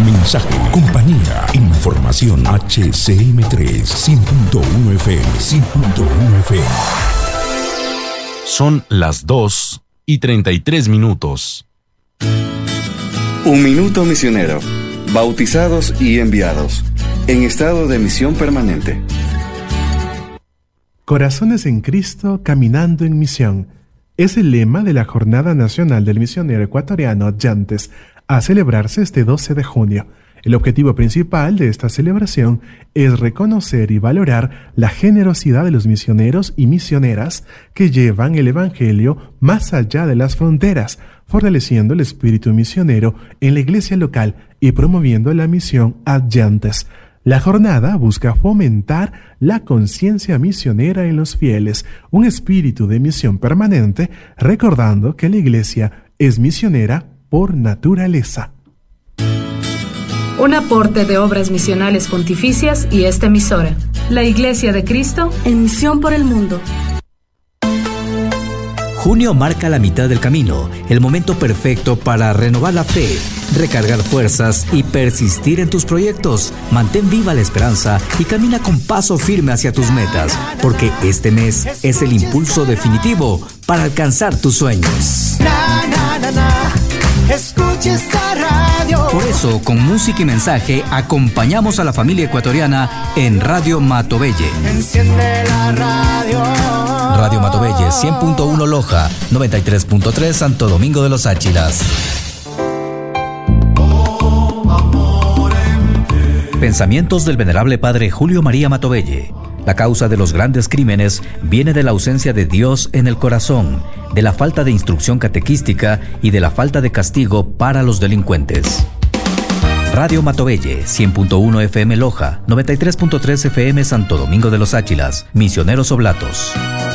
mensaje, compañía, información. HCM3 100.1 FM, 100.1 FM. Son las 2:33. Un minuto misionero. Bautizados y enviados. En estado de misión permanente. Corazones en Cristo, caminando en misión. Es el lema de la Jornada Nacional del Misionero Ecuatoriano Adyantes, a celebrarse este 12 de junio. El objetivo principal de esta celebración es reconocer y valorar la generosidad de los misioneros y misioneras que llevan el Evangelio más allá de las fronteras, fortaleciendo el espíritu misionero en la iglesia local y promoviendo la misión Adyantes. La jornada busca fomentar la conciencia misionera en los fieles, un espíritu de misión permanente, recordando que la iglesia es misionera por naturaleza. Un aporte de Obras Misionales Pontificias y esta emisora. La Iglesia de Cristo en misión por el mundo. Junio marca la mitad del camino, el momento perfecto para renovar la fe, recargar fuerzas y persistir en tus proyectos. Mantén viva la esperanza y camina con paso firme hacia tus metas, porque este mes es el impulso definitivo para alcanzar tus sueños. Escucha esta radio. Por eso, con música y mensaje, acompañamos a la familia ecuatoriana en Radio Matovelle. Enciende la radio. Radio Matovelle 100.1 Loja, 93.3 Santo Domingo de los Áchilas. Pensamientos del venerable padre Julio María Matovelle. La causa de los grandes crímenes viene de la ausencia de Dios en el corazón, de la falta de instrucción catequística y de la falta de castigo para los delincuentes. Radio Matovelle, 100.1 FM Loja, 93.3 FM Santo Domingo de los Áchilas, Misioneros Oblatos.